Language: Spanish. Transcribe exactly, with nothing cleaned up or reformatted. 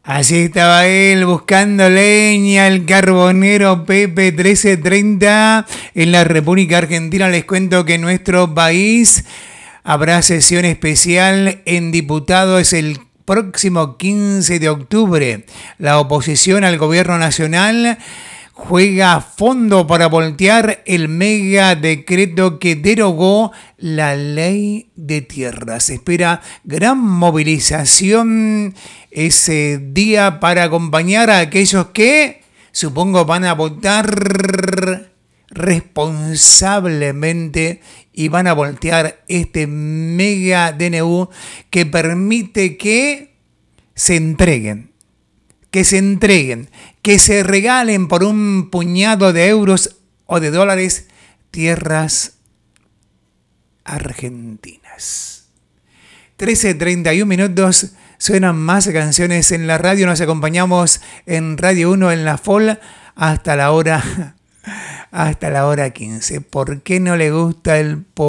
Así estaba él buscando leña, el carbonero Pepe trece treinta en la República Argentina. Les cuento que en nuestro país habrá sesión especial en diputados el próximo quince de octubre. La oposición al gobierno nacional juega a fondo para voltear el mega decreto que derogó la ley de tierras. Se espera gran movilización ese día para acompañar a aquellos que, supongo, van a votar responsablemente y van a voltear este mega D N U que permite que se entreguen, que se entreguen, que se regalen por un puñado de euros o de dólares tierras argentinas. trece treinta y uno minutos, suenan más canciones en la radio. Nos acompañamos en Radio uno en la F O L hasta la hora, hasta la hora quince. ¿Por qué no le gusta el